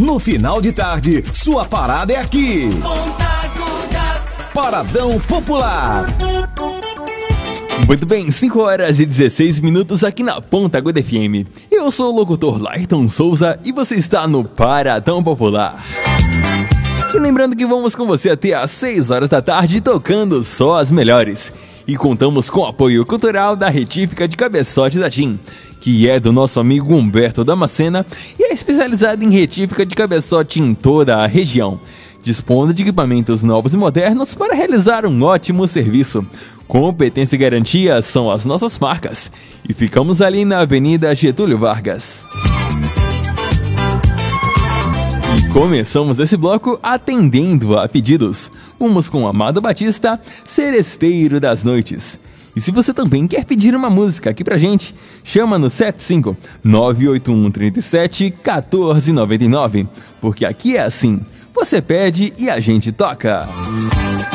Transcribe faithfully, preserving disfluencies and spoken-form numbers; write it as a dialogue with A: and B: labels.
A: No final de tarde, sua parada é aqui. Paradão Popular.
B: Muito bem, cinco horas e dezesseis minutos aqui na Ponta Aguda F M. Eu sou o locutor Lairton Souza e você está no Paradão Popular. E lembrando que vamos com você até às seis horas da tarde tocando só as melhores. E contamos com o apoio cultural da Retífica de Cabeçote da TIM, que é do nosso amigo Humberto Damascena e é especializada em retífica de cabeçote em toda a região, dispondo de equipamentos novos e modernos para realizar um ótimo serviço. Competência e garantia são as nossas marcas. E ficamos ali na Avenida Getúlio Vargas. E começamos esse bloco atendendo a pedidos. Vamos com Amado Batista, Seresteiro das Noites. E se você também quer pedir uma música aqui pra gente, chama no sete cinco nove oito um três sete um quatro nove nove, porque aqui é assim, você pede e a gente toca.